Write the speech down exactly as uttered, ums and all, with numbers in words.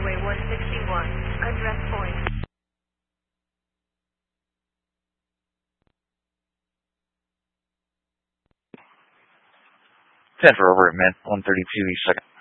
Highway one sixty-one, address point. ten for over at Mint, one thirty-two East second.